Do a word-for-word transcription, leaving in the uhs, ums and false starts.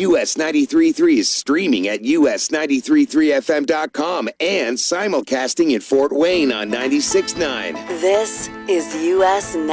U S ninety-three point three is streaming at U S ninety-three point three F M dot com and simulcasting in Fort Wayne on ninety-six point nine. This is U S